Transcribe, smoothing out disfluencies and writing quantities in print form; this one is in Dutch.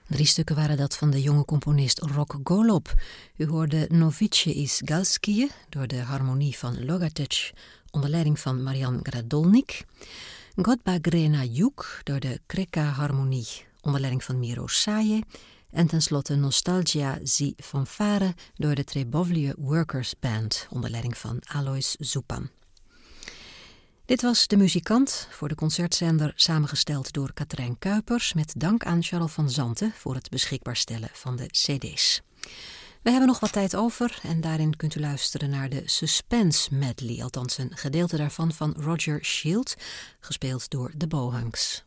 3 stukken waren dat van de jonge componist Rok Golob. U hoorde Novice iz Galskije door de harmonie van Logatec onder leiding van Marian Gradolnik. Godba Grena Juk door de Kreka-harmonie onder leiding van Miro Saje. En tenslotte Nostalgia zi Fanfare door de Trebovlje Workers Band onder leiding van Alois Zupan. Dit was De Muzikant voor de concertzender, samengesteld door Katrijn Kuipers met dank aan Charles van Zanten voor het beschikbaar stellen van de cd's. We hebben nog wat tijd over en daarin kunt u luisteren naar de Suspense Medley, althans een gedeelte daarvan van Roger Shield, gespeeld door de Bohunks.